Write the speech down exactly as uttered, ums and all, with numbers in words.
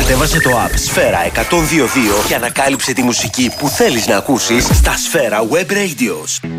Κατέβασε το app Σφαίρα εκατόν δύο δύο και ανακάλυψε τη μουσική που θέλεις να ακούσεις στα Σφαίρα Web Radios.